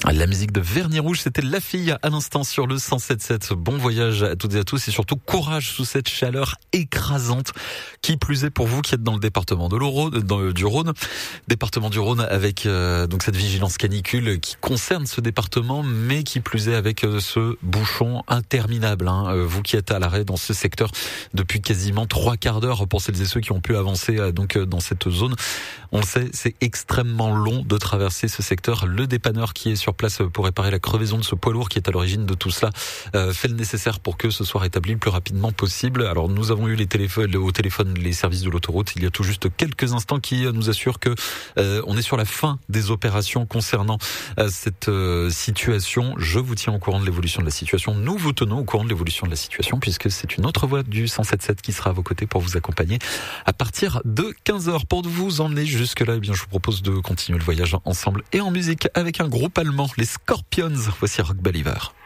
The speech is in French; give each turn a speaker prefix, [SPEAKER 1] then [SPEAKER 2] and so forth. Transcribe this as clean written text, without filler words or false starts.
[SPEAKER 1] La musique de Vernis Rouge, c'était La Fille à l'instant sur le 107.7. Bon voyage à toutes et à tous et surtout courage sous cette chaleur écrasante. Qui plus est pour vous qui êtes dans le département de du Rhône. Département du Rhône avec donc cette vigilance canicule qui concerne ce département, mais qui plus est avec ce bouchon interminable. Vous qui êtes à l'arrêt dans ce secteur depuis quasiment 3/4 d'heure pour celles et ceux qui ont pu avancer donc dans cette zone. On le sait, c'est extrêmement long de traverser ce secteur. Le dépanneur qui est sur place pour réparer la crevaison de ce poids lourd qui est à l'origine de tout cela fait le nécessaire pour que ce soit rétabli le plus rapidement possible. Alors nous avons eu au téléphone les services de l'autoroute il y a tout juste quelques instants qui nous assurent que on est sur la fin des opérations concernant cette situation. Je vous tiens au courant de l'évolution de la situation. Nous vous tenons au courant de l'évolution de la situation puisque c'est une autre voix du 107.7 qui sera à vos côtés pour vous accompagner à partir de 15h. Pour vous emmener jusque-là, eh bien, je vous propose de continuer le voyage ensemble et en musique avec un groupe allemand, les Scorpions. Voici Rock Believer.